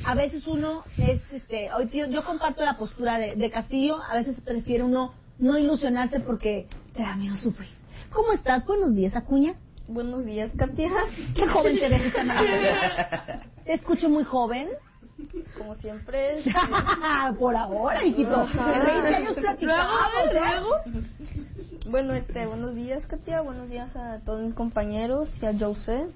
a veces uno es, yo comparto la postura de Castillo, a veces prefiere uno no ilusionarse porque te da miedo sufrir. ¿Cómo estás? Buenos días, Acuña. Buenos días, Katia. Qué joven te ves esta mañana. Te escucho muy joven. Como siempre. Por ahora, hijito. 20 años platicamos, Bueno, buenos días, Katia. Buenos días a todos mis compañeros y a Jose.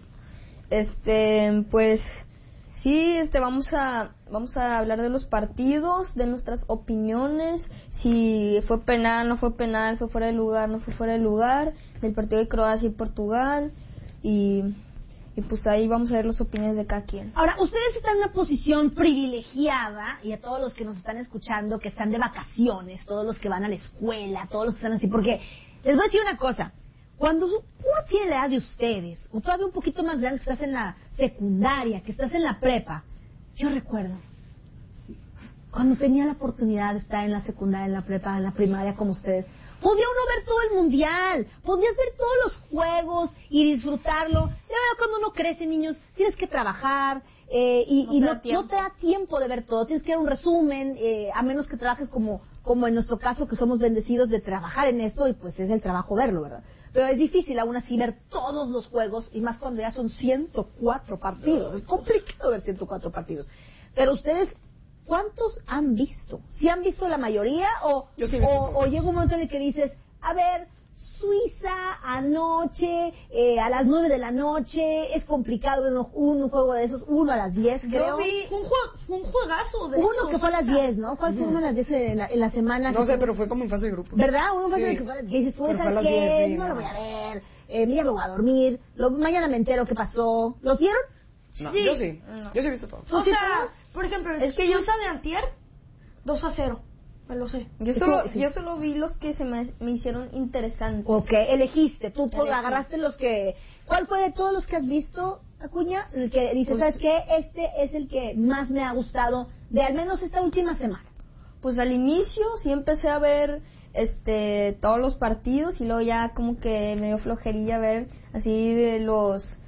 Pues sí, vamos a hablar de los partidos, de nuestras opiniones, si fue penal, no fue penal, fue fuera de lugar, no fue fuera de lugar, del partido de Croacia y Portugal, y pues ahí vamos a ver las opiniones de cada quien. Ahora, ustedes están en una posición privilegiada, y a todos los que nos están escuchando, que están de vacaciones, todos los que van a la escuela, todos los que están así, porque les voy a decir una cosa. Cuando uno tiene la edad de ustedes, o todavía un poquito más grande, que estás en la secundaria, que estás en la prepa, yo recuerdo, cuando tenía la oportunidad de estar en la secundaria, en la prepa, en la primaria como ustedes, podía uno ver todo el mundial, podías ver todos los juegos y disfrutarlo. Ya veo, cuando uno crece, niños, tienes que trabajar no te da tiempo de ver todo. Tienes que dar un resumen, a menos que trabajes como en nuestro caso, que somos bendecidos de trabajar en esto, y pues es el trabajo verlo, ¿verdad? Pero es difícil aún así ver todos los juegos, y más cuando ya son 104 partidos. Es complicado ver 104 partidos. Pero ustedes, ¿cuántos han visto? ¿Sí han visto la mayoría? ¿O llega un momento en el que dices, a ver, Suiza anoche, a las 9 de la noche, es complicado ver un juego de esos, uno a las 10, creo? Yo vi un juegazo, de uno hecho, que fue a las 10, ¿no? ¿Cuál fue uno a las 10 en la semana? No sé, pero fue como en fase de grupo. ¿Verdad? Uno fue que dices, tú ves a qué, no lo voy a ver, ya me voy a dormir, mañana me entero qué pasó. ¿Los vieron? No, sí. Yo sí. No. Yo sí he visto todo. O sea, por ejemplo, es que yo de antier 2-0, me lo sé. Yo solo vi los que se me hicieron interesantes. Ok, elegiste, tú agarraste los que... ¿Cuál fue de todos los que has visto, Acuña, el que dices, ¿sabes qué? Este es el que más me ha gustado de al menos esta última semana? Pues al inicio sí empecé a ver todos los partidos, y luego ya como que me dio flojerilla ver así de los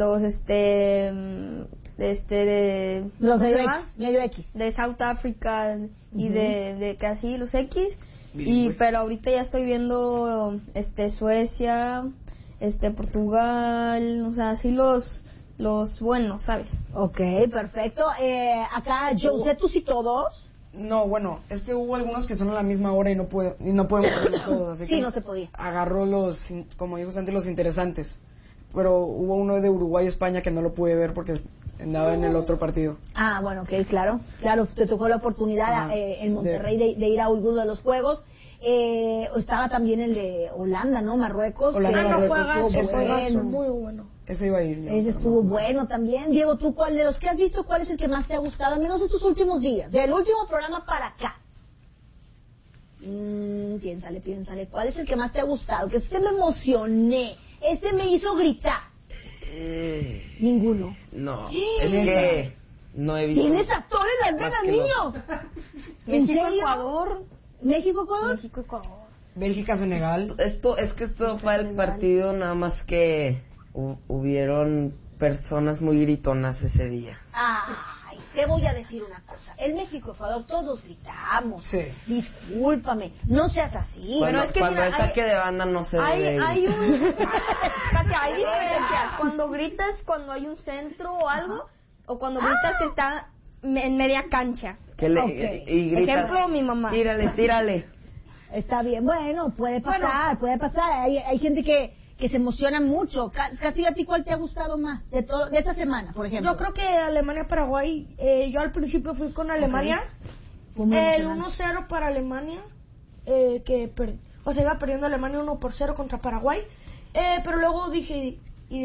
medio X de South Africa y de casi los X, pero ahorita ya estoy viendo Suecia, Portugal, o sea, así los buenos, ¿sabes? Ok, perfecto. Acá Jose, ¿tú sí todos? No, bueno, es que hubo algunos que son a la misma hora y no podemos verlos todos, así sí, que no se podía. Agarró como dijo antes, los interesantes. Pero hubo uno de Uruguay-España que no lo pude ver porque andaba en el otro partido. Ah, bueno, ok, claro, te tocó la oportunidad en Monterrey de ir a alguno de los juegos. Estaba también el de Holanda, ¿no? Marruecos. Juegazo, muy bueno. Ese iba a ir. Ese estuvo bueno también. Diego, ¿tú cuál de los que has visto, cuál es el que más te ha gustado, al menos estos últimos días? Del último programa para acá. Piénsale, ¿cuál es el que más te ha gustado? Que me emocioné, me hizo gritar. Ninguno. No, es que no he visto. ¿Tienes actores en la antena, niño? México-Ecuador. México-Ecuador. Bélgica-Senegal. Esto fue el partido, nada más que hubieron personas muy gritonas ese día. Ay, te voy a decir una cosa. El México-Ecuador todos gritamos. Sí. Discúlpame, no seas así. Cuando, pero es que cuando mira, hay saque de banda no se debe. Hay diferencias. Cuando gritas cuando hay un centro o algo, o cuando gritas que está en media cancha. Y grita, ejemplo, mi mamá. Tírale. Está bien, bueno, puede pasar. Hay gente que se emociona mucho. Casi, ¿a ti cuál te ha gustado más de esta semana, por ejemplo? Yo creo que Alemania-Paraguay. Yo al principio fui con Alemania. El 1-0 para Alemania, iba perdiendo Alemania 1-0 contra Paraguay. Pero luego dije,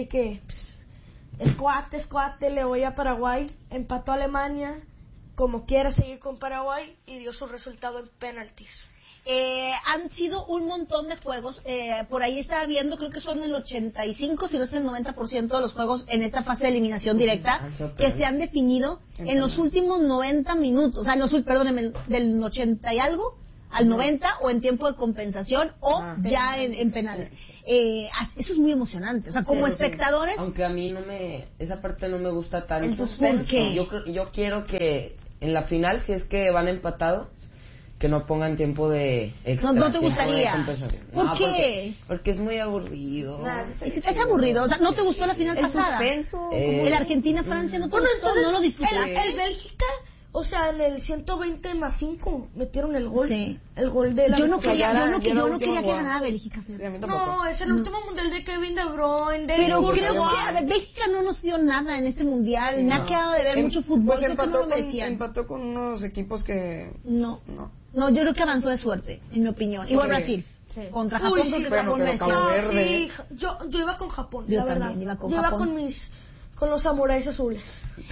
escuate, le voy a Paraguay. Empató Alemania, como quiera seguir con Paraguay, y dio su resultado en penaltis. Han sido un montón de juegos. Por ahí estaba viendo, creo que son el 85, si no es que el 90% de los juegos en esta fase de eliminación directa que se han definido en los últimos 90 minutos. O sea, del 80 y algo al 90 o en tiempo de compensación o ya en penales. Eso es muy emocionante. O sea, como espectadores... Aunque a mí esa parte no me gusta tanto. ¿Por qué? Yo quiero que en la final, si es que van empatados, que no pongan tiempo de extra. ¿No te gustaría? ¿Por qué? Porque es muy aburrido. ¿Y si te hace aburrido? O sea, ¿no te gustó la final pasada? El Argentina-Francia, ¿no te gustó? ¿No lo disfrutaste? El Bélgica, o sea, en el 120+5 metieron el gol. Sí. El gol de la Yo no quería que victoria. ganara Bélgica. Sí, a mí tampoco. No, es el último mundial de Kevin De Bruyne. Pero creo que, a ver, Bélgica no nos dio nada en este mundial. Me ha quedado de ver mucho fútbol. Pues creo que no lo merecían. empató con unos equipos que... No, yo creo que avanzó de suerte, en mi opinión. Igual Brasil. Sí. Contra Japón, creo que Japón pero merecía. Cabo No, Verde. sí, yo iba con Japón, Yo la verdad. también iba con yo Japón. iba con los samuráis azules.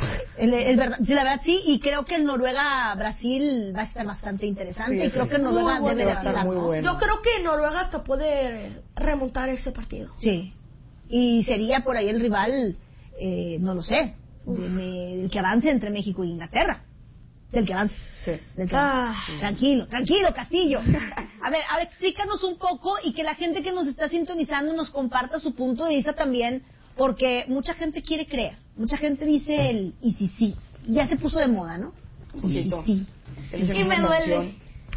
Sí, la verdad sí, y creo que el Noruega-Brasil va a estar bastante interesante. Sí, Y creo sí. que Noruega Muy debe de bueno, va a estar avanzar, muy ¿no? bueno. Yo creo que Noruega hasta puede remontar ese partido. Sí. Y sería por ahí el rival, no lo sé, del que avance entre México e Inglaterra. Del que avance. Sí. Del que avance. Tranquilo, Castillo. A ver, explícanos un poco y que la gente que nos está sintonizando nos comparta su punto de vista también, porque mucha gente quiere creer. Mucha gente dice el y si sí. Ya se puso de moda, ¿no? Un poquito. Sí. Y me duele.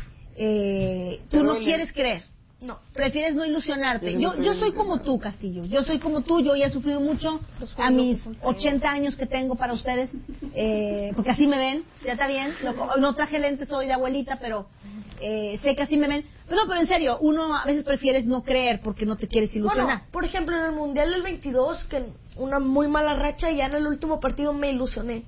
Tú no quieres creer. No. Prefieres no ilusionarte. Yo Yo soy como tú, Castillo. Yo soy como tú. Yo ya he sufrido mucho a mis 80 años que tengo para ustedes. Porque así me ven. Ya está bien. No traje lentes hoy de abuelita, pero sé que así me ven. Pero en serio, uno a veces prefieres no creer porque no te quieres ilusionar. Bueno, por ejemplo, en el Mundial del 22, que una muy mala racha, y ya en el último partido me ilusioné.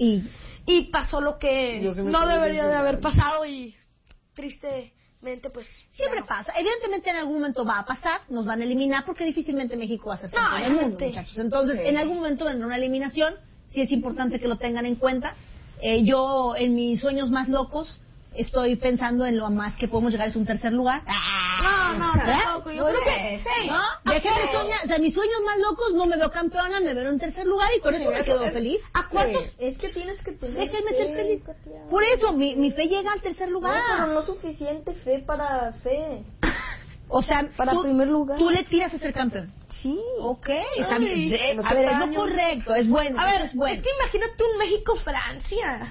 Y pasó lo que Yo sí me no estoy debería de haber ilusionando. pasado y tristemente pues... Siempre ya no. pasa. Evidentemente en algún momento va a pasar, nos van a eliminar porque difícilmente México va a ser campeón del mundo, obviamente. muchachos. Entonces, en algún momento vendrá una eliminación, sí es importante que lo tengan en cuenta. Yo, en mis sueños más locos, estoy pensando en lo más que podemos llegar es un tercer lugar. No, ¿verdad? tampoco. Yo creo que... Sí. ¿No? Déjenme soñar. O sea, mis sueños más locos no me veo campeona, me veo en tercer lugar y con eso me quedo feliz. ¿A cuántos? Es que tienes que tener Déjenme fe, ser feliz. Katia. Por eso, mi fe llega al tercer No, lugar. pero no suficiente fe para fe. O sea, Para primer lugar. tú le tiras a ser campeón. Sí. Ok, está Ay, bien. en A ver, es lo años. correcto, es bueno. A ver, es bueno. es que imagínate un México-Francia.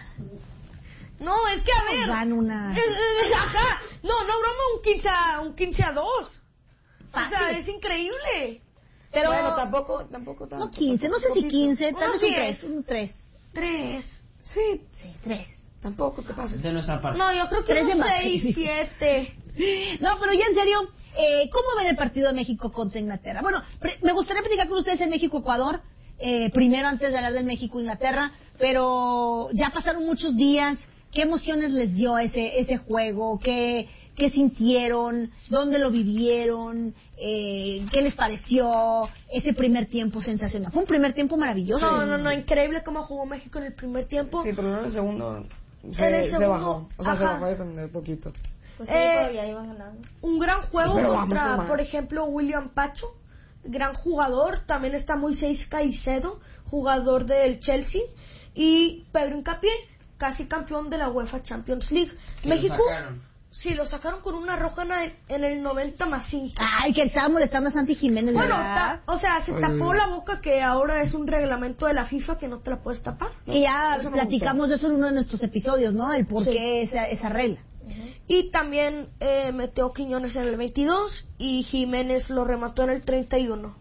No, es que a ver... Van una... Ajá. No, broma, un 15-2. O sea, Fácil. es increíble. Pero Bueno, tampoco tanto. no 15, no sé si 15, tal Unos vez 10. un 3. 3. Sí, Sí, 3. tampoco te pases. Esa no es aparte. No, yo creo que 3 de un más. 6, 7. No, pero ya en serio, ¿cómo ven el partido de México contra Inglaterra? Bueno, me gustaría platicar con ustedes en México-Ecuador, primero antes de hablar del México-Inglaterra, pero ya pasaron muchos días. ¿Qué emociones les dio ese juego? ¿Qué sintieron? ¿Dónde lo vivieron? ¿Qué les pareció ese primer tiempo sensacional? Fue un primer tiempo maravilloso. No, increíble cómo jugó México en el primer tiempo. Sí, pero no en el segundo. En el Se segundo, bajó. O sea, se ajá. bajó a defender poquito. Pues sí, pero ya iban ganando. Un gran juego Pero vamos contra, mal. por ejemplo, William Pacho, gran jugador. También está Moisés Caicedo, jugador del Chelsea. Y Pedro Hincapié, casi campeón de la UEFA Champions League. Que México, lo sacaron. sí, lo sacaron con una roja en el 90+5. Ay, que estaba molestando a Santi Jiménez, Bueno, ¿verdad? o sea, se tapó la boca, que ahora es un reglamento de la FIFA que no te la puedes tapar. Que ya Eso me platicamos de eso en uno de nuestros episodios, ¿no? El por Sí. qué esa regla. Y también metió Quiñones en el 22 y Jiménez lo remató en el 31.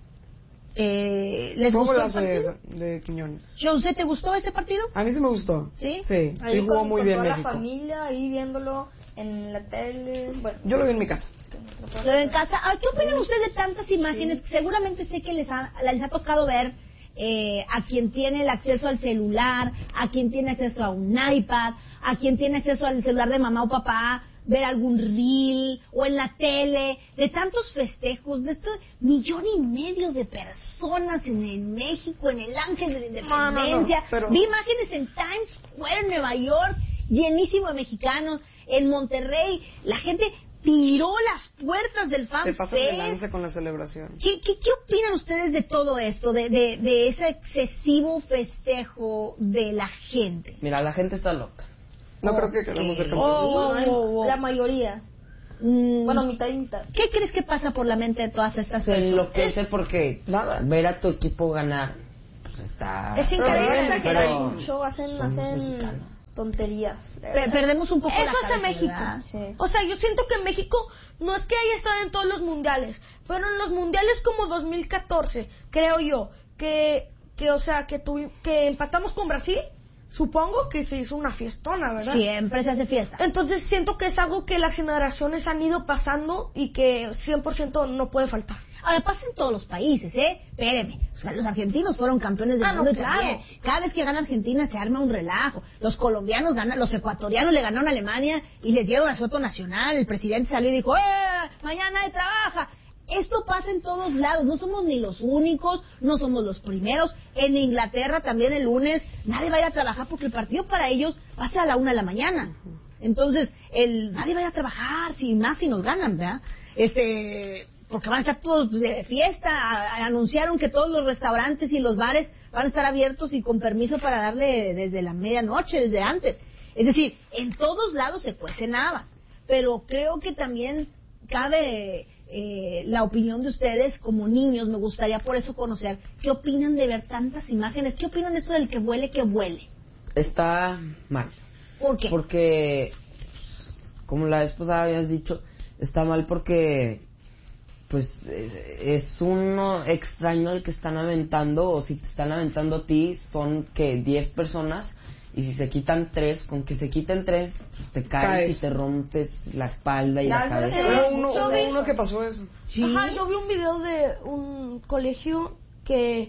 ¿Les ¿Cómo gustó la el partido? de Quiñones? José, ¿te gustó ese partido? A mí sí me gustó. ¿Sí? Sí, Ahí jugó muy bien toda México. la familia ahí viéndolo en la tele. Bueno, Yo lo vi en mi casa. Lo de en casa. ¿Qué opinan ustedes de tantas imágenes? Seguramente sé que les ha tocado ver a quien tiene el acceso al celular, a quien tiene acceso a un iPad, a quien tiene acceso al celular de mamá o papá, ver algún reel o en la tele, de tantos festejos, de estos 1.5 millones de personas en México, en el Ángel de la Independencia. pero- Vi imágenes en Times Square, en Nueva York, llenísimo de mexicanos. En Monterrey, la gente tiró las puertas del Fan Te pasas de Fest. lanza con la celebración. ¿Qué opinan ustedes de todo esto, de ese excesivo festejo de la gente? Mira, la gente está loca. No creo que queramos ser Oh, campeones. La mayoría. Mm, Bueno, mitad y mitad. ¿Qué crees que pasa por la mente de todas estas Se personas? enloquece porque Nada. ver a tu equipo ganar, pues está... Es Pero increíble. exageran pero- mucho, hacen tonterías. de Pe- verdad. perdemos un poco la Eso es cabeza, en México. ¿verdad? Sí. O sea, yo siento que México no es que haya estado en todos los mundiales, pero en los mundiales como 2014, creo yo, que empatamos con Brasil, supongo que se hizo una fiestona, ¿verdad? Siempre se hace fiesta. Entonces siento que es algo que las generaciones han ido pasando y que 100% no puede faltar. Ahora pasa en todos los países, Espéreme. O sea, los argentinos fueron campeones del Ah, no, mundo y claro. también. Cada vez que gana Argentina se arma un relajo. Los colombianos ganan, los ecuatorianos le ganaron a Alemania y les dieron asueto nacional. El presidente salió y dijo, mañana nadie trabaja. Esto pasa en todos lados, no somos ni los únicos, no somos los primeros. En Inglaterra también el lunes nadie va a ir a trabajar porque el partido para ellos va a ser a la 1 de la mañana. Entonces, nadie va a ir a trabajar, más si nos ganan, ¿verdad? Porque van a estar todos de fiesta. Anunciaron que todos los restaurantes y los bares van a estar abiertos y con permiso para darle desde la medianoche, desde antes. Es decir, en todos lados se cuecen habas. Pero creo que también cabe la opinión de ustedes como niños. Me gustaría por eso conocer qué opinan de ver tantas imágenes. ¿Qué opinan de esto del que vuele? Está mal. ¿Por qué? Porque, como la vez pasada habías dicho, está mal porque pues es uno extraño el que están aventando, o si te están aventando a ti son que 10 personas, y si se quitan 3, con que se quiten 3 pues te caes y te rompes la espalda y la cabeza. Hubo uno que pasó eso. Sí. Ajá, yo vi un video de un colegio que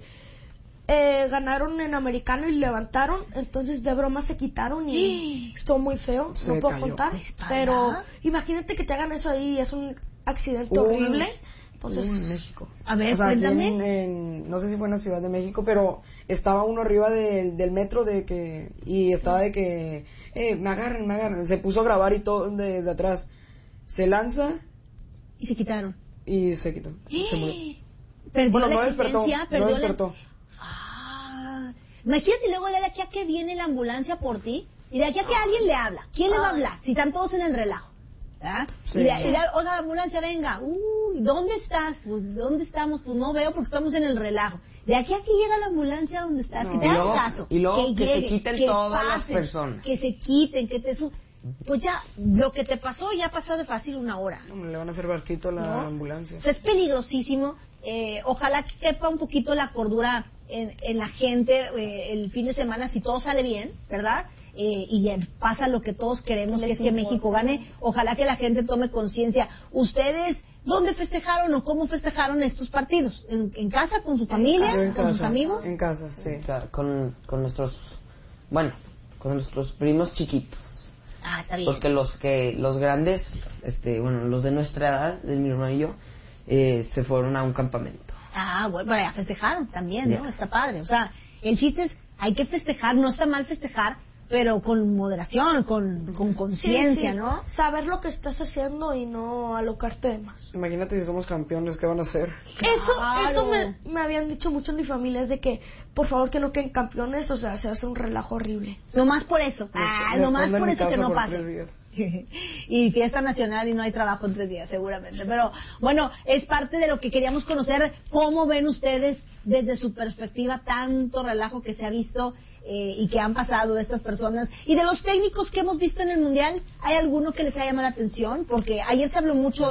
ganaron en americano y levantaron, entonces de broma se quitaron y estuvo muy feo, Se no puedo cayó. contar, ¿La espalda? pero imagínate que te hagan eso ahí, es un accidente Hubo horrible, Hubo entonces en México. A ver, O sea, aquí cuéntame. no sé si fue en la Ciudad de México, pero estaba uno arriba del metro y estaba de que, me agarren. Se puso a grabar y todo desde atrás. Se lanza Y se quitaron. y se quitó. Se murió. Perdió Bueno, la no despertó. existencia, No perdió la- despertó. Ah, imagínate luego de aquí a que viene la ambulancia por ti y de aquí a que alguien le habla. ¿Quién le va a hablar? Si están todos en el relajo. ¿Ah? Sí. Oiga, la ambulancia, venga. ¿Dónde estás? Pues, ¿dónde estamos? Pues no veo porque estamos en el relajo. De aquí a que llega la ambulancia, ¿dónde estás? No. Que te Y hagan luego- caso. y luego que se lleguen, quiten que todas las pasen, personas. Que se quiten, que te pues ya, lo que te pasó ya pasó de fácil 1 hora. No, le van a hacer barquito a la ¿No? ambulancia. O sea, es peligrosísimo. Ojalá que quepa un poquito la cordura en la gente el fin de semana, si todo sale bien, ¿verdad? Y ya pasa lo que todos queremos, que es que México gane. Ojalá que la gente tome conciencia. ¿Ustedes dónde festejaron o cómo festejaron estos partidos? ¿En casa, con su familia, Yo en con sus casa, amigos? En casa, sí. Con nuestros, con nuestros primos chiquitos. Ah, está bien. Porque los grandes, los de nuestra edad, de mi hermano y yo, se fueron a un campamento. Ah, bueno, ya festejaron también, ¿no? Ya. Está padre. O sea, el chiste es, hay que festejar, no está mal festejar, pero con moderación, con conciencia, Sí, sí. ¿no? Saber lo que estás haciendo y no alocarte de más. Imagínate si somos campeones, ¿qué van a hacer? Claro. Eso me habían dicho mucho en mi familia, es de que por favor que no queden campeones, o sea, se hace un relajo horrible. Nomás por eso. Me Nomás escondo en por mi eso que casa no por pase. 3 días. Y fiesta nacional y no hay trabajo en 3 días, seguramente. Pero bueno, es parte de lo que queríamos conocer. ¿Cómo ven ustedes desde su perspectiva tanto relajo que se ha visto y que han pasado de estas personas? Y de los técnicos que hemos visto en el Mundial, ¿hay alguno que les haya llamado la atención? Porque ayer se habló mucho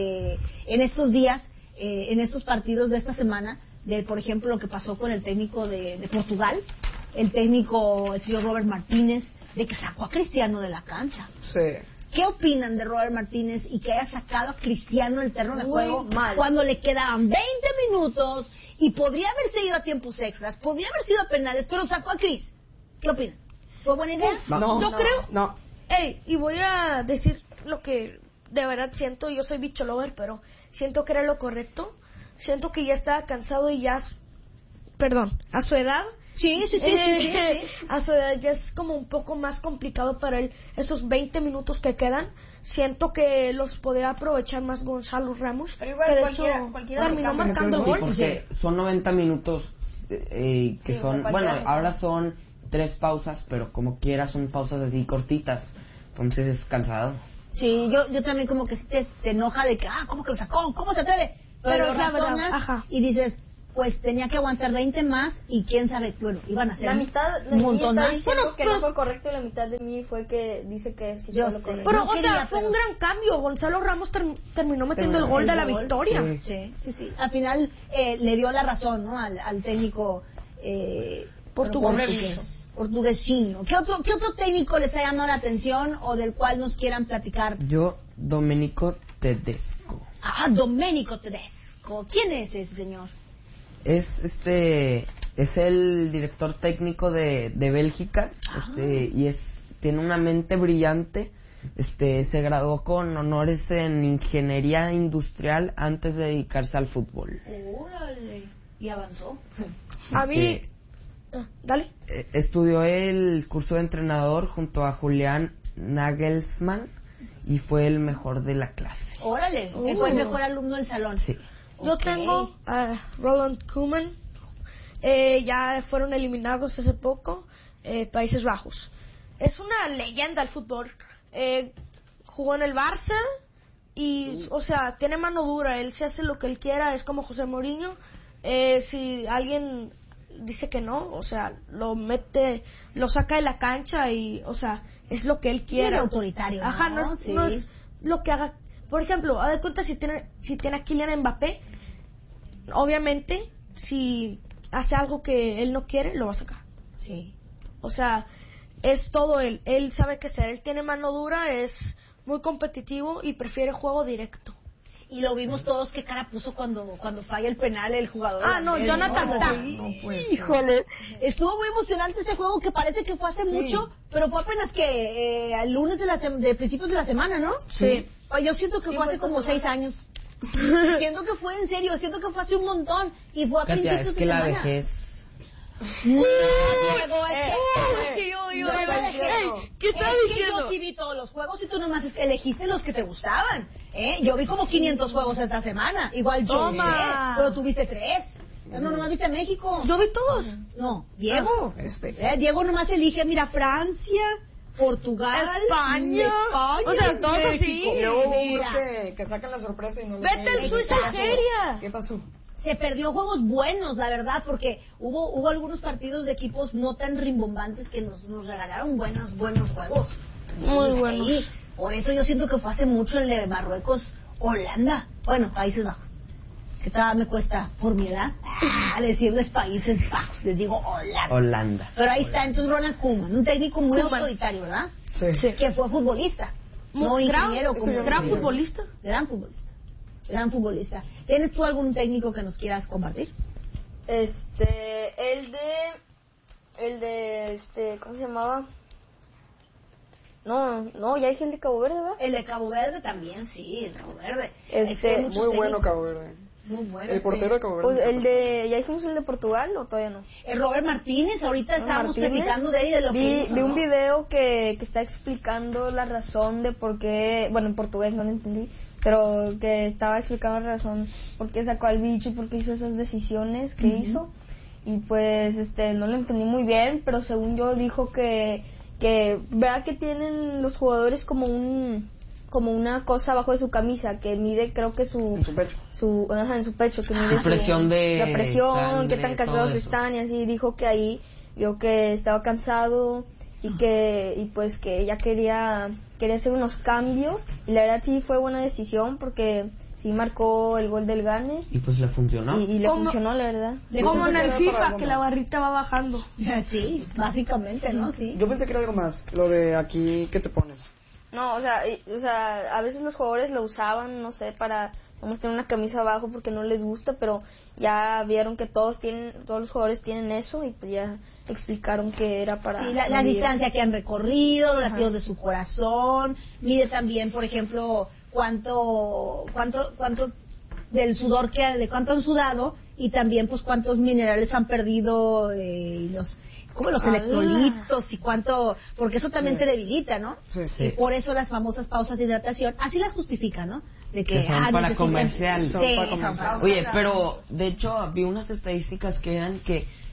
en estos días, en estos partidos de esta semana, de por ejemplo lo que pasó con el técnico de Portugal, el señor Robert Martínez, de que sacó a Cristiano de la cancha. Sí. ¿Qué opinan de Robert Martínez y que haya sacado a Cristiano del terreno de Muy juego mal. cuando le quedaban 20 minutos y podría haberse ido a tiempos extras, podría haber sido a penales, pero sacó a Cris? ¿Qué opinan? ¿Fue buena idea? No. Yo creo, No. y voy a decir lo que de verdad siento, yo soy bicho lover, pero siento que era lo correcto. Siento que ya estaba cansado y ya, a su edad, Sí. a su edad ya es como un poco más complicado para él esos 20 minutos que quedan. Siento que los podría aprovechar más Gonzalo Ramos. Pero igual que de cualquiera terminó cambia. marcando Sí, gol. Porque son 90 minutos que Sí, son, cualquiera bueno, mejor. ahora son 3 pausas, pero como quiera son pausas así cortitas, entonces es cansado. Sí, yo también como que te enoja de que, ¿cómo que lo sacó? ¿Cómo se atreve? Pero Pero es la verdad, razonas ajá. y dices, pues tenía que aguantar 20 más y quién sabe, bueno, iban a ser La mitad de un mí montón está más. diciendo Bueno, que pero- no fue correcto y la mitad de mí fue que dice que sí Yo fue lo sé. correcto. Pero, No o sea, quería, fue pero- un gran cambio. Gonzalo Ramos terminó metiendo el gol de la gol, victoria. Sí. Sí. Al final le dio la razón, ¿no? Al técnico portuguesino. ¿Qué otro técnico les ha llamado la atención o del cual nos quieran platicar? Yo, Domenico Tedesco. Domenico Tedesco. ¿Quién es ese señor? Es el director técnico de Bélgica, y tiene una mente brillante. Se graduó con honores en ingeniería industrial antes de dedicarse al fútbol. Órale. Y avanzó. A mí... Este, dale. Estudió el curso de entrenador junto a Julián Nagelsmann y fue el mejor de la clase. Órale. Él fue el mejor alumno del salón. Sí. Yo Ok. tengo a Roland Koeman. Ya fueron eliminados hace poco. Países Bajos. Es una leyenda del fútbol. Jugó en el Barça y, o sea, tiene mano dura. Él se hace lo que él quiera. Es como José Mourinho. Si alguien dice que no, o sea, lo saca de la cancha y, o sea, es lo que él quiera. Es autoritario, ¿no? Ajá, no Sí. es lo que haga. Por ejemplo, haz de cuenta si tiene a Kylian Mbappé, obviamente, si hace algo que él no quiere, lo va a sacar. Sí. O sea, es todo él. Él sabe qué hacer. Él tiene mano dura, es muy competitivo y prefiere juego directo. Y lo vimos todos qué cara puso cuando falla el penal el jugador. No, holandés, Jonathan Tah. Híjole, estuvo muy emocionante ese juego que parece que fue hace mucho, pero fue apenas que el lunes de principios de la semana, ¿no? Sí. Yo siento que fue hace como 6 años. Siento que fue en serio, siento que fue hace un montón y fue a Katia, principios es de que la semana. vejez. No, Diego, es que- ¿Qué estás Es que diciendo? yo sí vi todos los juegos y tú nomás elegiste los que te gustaban. Yo vi como 500 juegos esta semana. Igual yo, Toma. pero tuviste 3. No, nomás viste México. Yo vi todos. No, Diego. Diego nomás elige, mira, Francia, Portugal, España. O sea, todos así. México. Y luego hubo Mira, unos que sacan la sorpresa y no Vete le- al Suiza Algeria. ¿Qué pasó? se perdió juegos buenos, la verdad, porque hubo algunos partidos de equipos no tan rimbombantes que nos regalaron buenos juegos. Muy buenos. Ahí, por eso yo siento que fue hace mucho el de Marruecos, Holanda, bueno, Países Bajos. Que todavía me cuesta, por mi edad, decirles Países Bajos, les digo Holanda. Pero ahí está, entonces Ronald Koeman, un técnico muy Koeman. autoritario, ¿verdad? Sí. Que fue futbolista, no ingeniero. Gran futbolista. Gran futbolista. ¿Tienes tú algún técnico que nos quieras compartir? El de ¿cómo se llamaba? No, ya dije el de Cabo Verde, ¿verdad? El de Cabo Verde también, sí, el Cabo Verde. Este, Es que hay muchos Muy bueno técnicos Cabo Verde. Muy buenos. El portero de Cabo Verde. Pues ¿ya dijimos el de Portugal o todavía no? El Robert Martínez, ahorita estábamos Martínez. platicando de él y de lo que hizo, Vi un ¿no? video que está explicando la razón de por qué, bueno, en portugués no lo entendí, pero que estaba explicando la razón por qué sacó al bicho y por qué hizo esas decisiones que hizo. Y pues no lo entendí muy bien, pero según yo dijo que verdad que tienen los jugadores como una cosa abajo de su camisa que mide, creo que En su pecho. en su pecho, que mide La presión de la presión, sangre, qué tan todo cansados eso. están y así. Dijo que ahí vio que estaba cansado y pues que ella quería hacer unos cambios, y la verdad sí fue buena decisión porque sí marcó el gol del Gane Y pues le funcionó. y le ¿Cómo? funcionó, la verdad. Como en el Para FIFA, algo que más. la barrita va bajando. Sí, básicamente, ¿no? Sí. Yo pensé que era algo más. Lo de aquí, ¿qué te pones? No, o sea, a veces los jugadores lo usaban, no sé, para vamos tener una camisa abajo porque no les gusta, pero ya vieron que todos los jugadores tienen eso y pues ya explicaron que era para Sí, la medir. distancia que han recorrido, los latidos de su corazón, mide también, por ejemplo, cuánto del sudor de cuánto han sudado, y también pues cuántos minerales han perdido, como los electrolitos y cuánto, porque eso también te debilita, ¿no? Sí. Y por eso las famosas pausas de hidratación, así las justifican, ¿no? De que Que son para necesitan- comercial. Sí, Son para son comercial. para Oye, comercial. pero de hecho vi unas estadísticas que eran que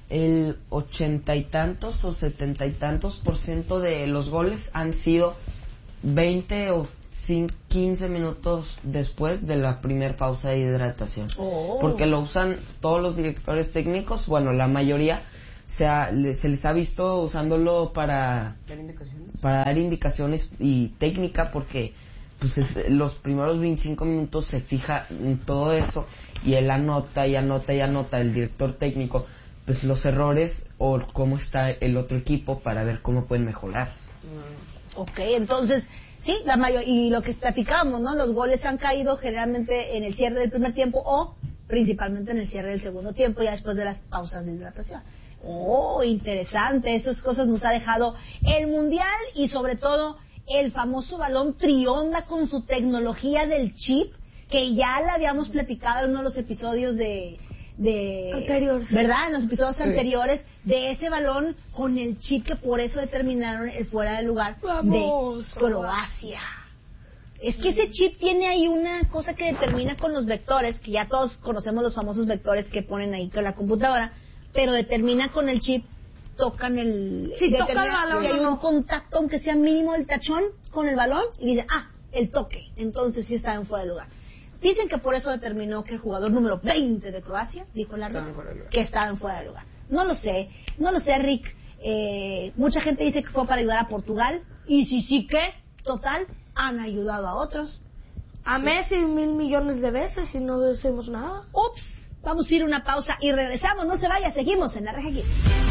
el 80 y tantos o 70 y tantos % de los goles han sido 20 o 15 minutos después de la primer pausa de hidratación. Porque lo usan todos los directores técnicos, bueno, la mayoría se les ha visto usándolo para dar indicaciones y técnica, porque pues los primeros 25 minutos se fija en todo eso y él anota el director técnico, pues los errores o cómo está el otro equipo para ver cómo pueden mejorar. Ok, entonces, sí, y lo que platicábamos, ¿no? Los goles han caído generalmente en el cierre del primer tiempo o principalmente en el cierre del segundo tiempo, ya después de las pausas de hidratación. Interesante, esas cosas nos ha dejado el Mundial y sobre todo el famoso balón trionda con su tecnología del chip, que ya la habíamos platicado en uno de los episodios anteriores, ¿verdad? En los episodios anteriores, de ese balón con el chip que por eso determinaron el fuera de lugar de Croacia. Es que ese chip tiene ahí una cosa que determina con los vectores, que ya todos conocemos los famosos vectores que ponen ahí con la computadora, pero determina con el chip, tocan el... Si toca el balón, si hay un contacto, aunque sea mínimo del tachón con el balón, y dice, el toque, entonces sí está en fuera de lugar. Dicen que por eso determinó que el jugador número 20 de Croacia, dijo el árbitro, que estaba en fuera de lugar. No lo sé, Rick. Mucha gente dice que fue para ayudar a Portugal, y sí que, total, han ayudado a otros. A Messi 1,000 millones de veces y no decimos nada. Ups. Vamos a ir a una pausa y regresamos. No se vaya, seguimos en la Regia Geek.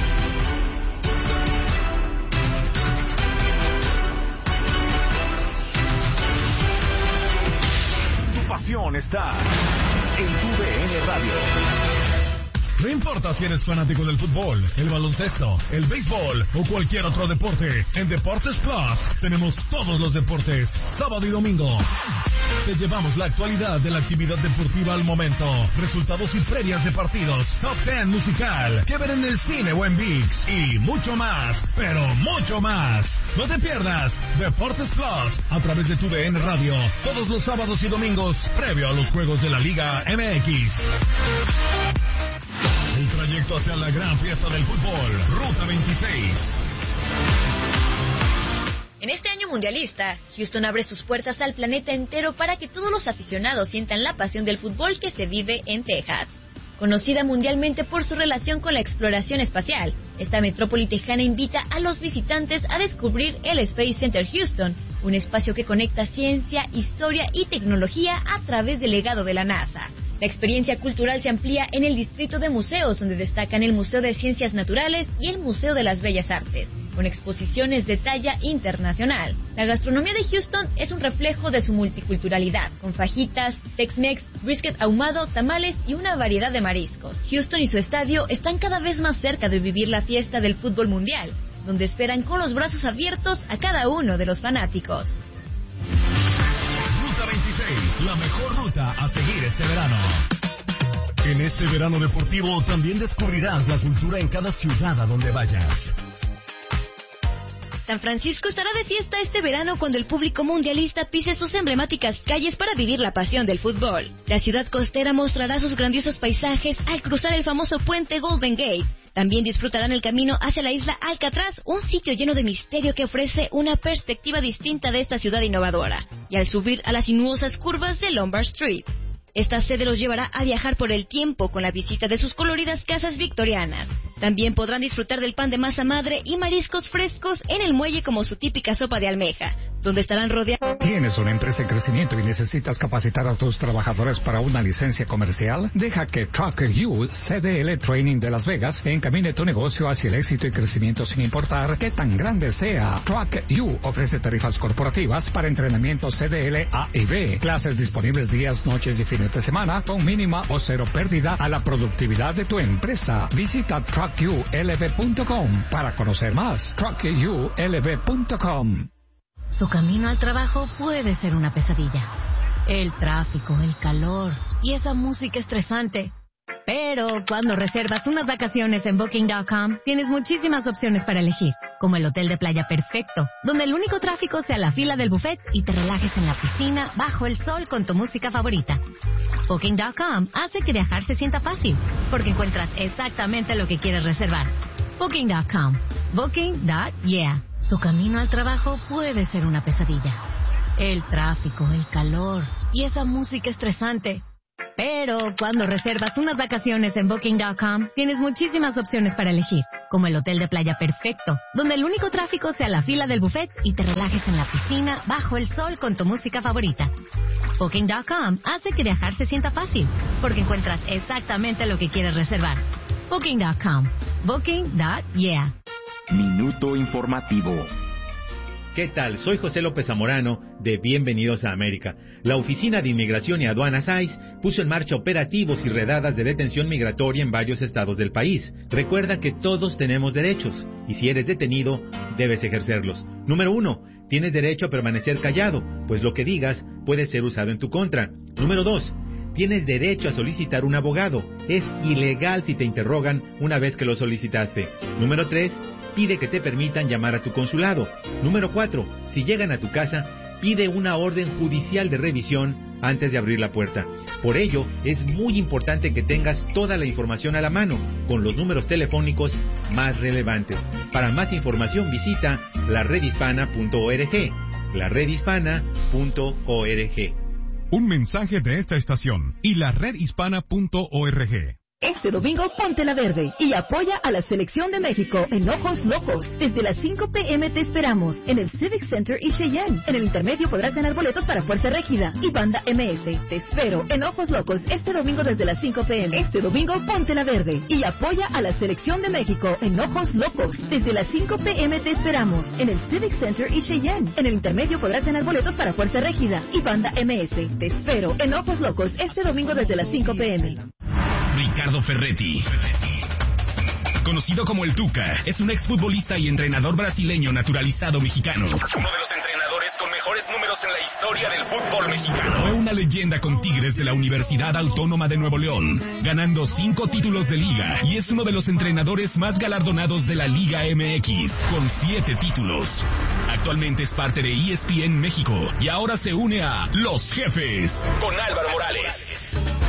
Tu pasión está en tu DN Radio. No importa si eres fanático del fútbol, el baloncesto, el béisbol o cualquier otro deporte, en Deportes Plus tenemos todos los deportes, sábado y domingo. Te llevamos la actualidad de la actividad deportiva al momento, resultados y previas de partidos, top 10 musical, que ver en el cine o en ViX y mucho más, pero mucho más. No te pierdas Deportes Plus a través de tu DN Radio, todos los sábados y domingos, previo a los juegos de la Liga MX. El trayecto hacia la gran fiesta del fútbol, Ruta 26. En este año mundialista, Houston abre sus puertas al planeta entero para que todos los aficionados sientan la pasión del fútbol que se vive en Texas. Conocida mundialmente por su relación con la exploración espacial, esta metrópoli tejana invita a los visitantes a descubrir el Space Center Houston, un espacio que conecta ciencia, historia y tecnología a través del legado de la NASA. La experiencia cultural se amplía en el distrito de museos, donde destacan el Museo de Ciencias Naturales y el Museo de las Bellas Artes, con exposiciones de talla internacional. La gastronomía de Houston es un reflejo de su multiculturalidad, con fajitas, Tex-Mex, brisket ahumado, tamales y una variedad de mariscos. Houston y su estadio están cada vez más cerca de vivir la fiesta del fútbol mundial, donde esperan con los brazos abiertos a cada uno de los fanáticos. Ruta 26, la mejor ruta a seguir este verano. En este verano deportivo también descubrirás la cultura en cada ciudad a donde vayas. San Francisco estará de fiesta este verano cuando el público mundialista pise sus emblemáticas calles para vivir la pasión del fútbol. La ciudad costera mostrará sus grandiosos paisajes al cruzar el famoso puente Golden Gate. También disfrutarán el camino hacia la isla Alcatraz, un sitio lleno de misterio que ofrece una perspectiva distinta de esta ciudad innovadora, y al subir a las sinuosas curvas de Lombard Street. Esta sede los llevará a viajar por el tiempo con la visita de sus coloridas casas victorianas. También podrán disfrutar del pan de masa madre y mariscos frescos en el muelle como su típica sopa de almeja, donde estarán rodeados. ¿Tienes una empresa en crecimiento y necesitas capacitar a tus trabajadores para una licencia comercial? Deja que Truck You CDL Training de Las Vegas encamine tu negocio hacia el éxito y crecimiento sin importar qué tan grande sea. Truck You ofrece tarifas corporativas para entrenamiento CDL A y B, clases disponibles días, noches y fines de semana con mínima o cero pérdida a la productividad de tu empresa. Visita truckyoulv.com para conocer más. truckyoulv.com. Tu camino al trabajo puede ser una pesadilla. El tráfico, el calor y esa música estresante. Pero cuando reservas unas vacaciones en Booking.com, tienes muchísimas opciones para elegir, como el hotel de playa perfecto, donde el único tráfico sea la fila del buffet y te relajes en la piscina bajo el sol con tu música favorita. Booking.com hace que viajar se sienta fácil, porque encuentras exactamente lo que quieres reservar. Booking.com. Booking.yeah. Tu camino al trabajo puede ser una pesadilla. El tráfico, el calor y esa música estresante. Pero cuando reservas unas vacaciones en Booking.com, tienes muchísimas opciones para elegir, como el hotel de playa perfecto, donde el único tráfico sea la fila del buffet y te relajes en la piscina bajo el sol con tu música favorita. Booking.com hace que viajar se sienta fácil, porque encuentras exactamente lo que quieres reservar. Booking.com. Booking.yeah. Minuto informativo. ¿Qué tal? Soy José López Zamorano de Bienvenidos a América. La Oficina de Inmigración y Aduanas ICE puso en marcha operativos y redadas de detención migratoria en varios estados del país. Recuerda que todos tenemos derechos y si eres detenido, debes ejercerlos. Número 1. Tienes derecho a permanecer callado, pues lo que digas puede ser usado en tu contra. Número 2. Tienes derecho a solicitar un abogado. Es ilegal si te interrogan una vez que lo solicitaste. Número 3. Pide que te permitan llamar a tu consulado. Número 4. Si llegan a tu casa, pide una orden judicial de revisión antes de abrir la puerta. Por ello, es muy importante que tengas toda la información a la mano, con los números telefónicos más relevantes. Para más información visita laredhispana.org. laredhispana.org. Un mensaje de esta estación y laredhispana.org. Este domingo ponte la verde y apoya a la selección de México en Ojos Locos. Desde las 5 p.m. te esperamos en el Civic Center y Cheyenne. En el intermedio podrás ganar boletos para Fuerza Régida y Banda MS. Te espero en Ojos Locos este domingo desde las 5 p.m. Este domingo ponte la verde y apoya a la selección de México en Ojos Locos. Desde las 5 p.m. te esperamos en el Civic Center y Cheyenne. En el intermedio podrás ganar boletos para Fuerza Régida y Banda MS. Te espero en Ojos Locos este domingo desde las 5 p.m. Ricardo Ferretti, conocido como el Tuca, es un exfutbolista y entrenador brasileño naturalizado mexicano. Uno de los entrenadores con mejores números en la historia del fútbol mexicano. Fue una leyenda con Tigres de la Universidad Autónoma de Nuevo León, ganando 5 títulos de liga, y es uno de los entrenadores más galardonados de la Liga MX, con 7 títulos. Actualmente es parte de ESPN México y ahora se une a Los Jefes con Álvaro Morales.